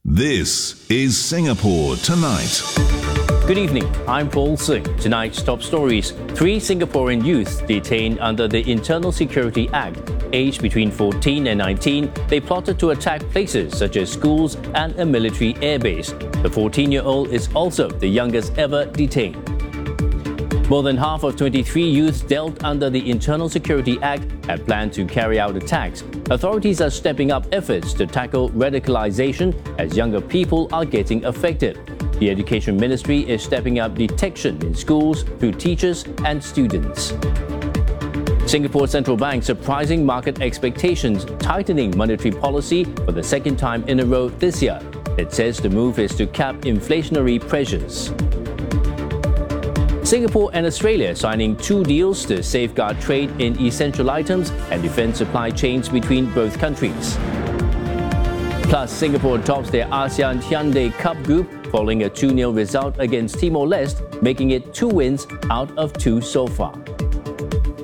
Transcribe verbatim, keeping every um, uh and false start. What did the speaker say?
This is Singapore Tonight. Good evening, I'm Paul Singh. Tonight's top stories. Three Singaporean youths detained under the Internal Security Act. Aged between fourteen and nineteen, they plotted to attack places such as schools and a military airbase. The fourteen-year-old is also the youngest ever detained. More than half of twenty-three youths dealt under the Internal Security Act had planned to carry out attacks. Authorities are stepping up efforts to tackle radicalization as younger people are getting affected. The Education Ministry is stepping up detection in schools through teachers and students. Singapore Central Bank surprising market expectations, tightening monetary policy for the second time in a row this year. It says the move is to cap inflationary pressures. Singapore and Australia signing two deals to safeguard trade in essential items and defend supply chains between both countries. Plus, Singapore tops their ASEAN Hyundai Cup group following a two nil result against Timor-Leste, making it two wins out of two so far.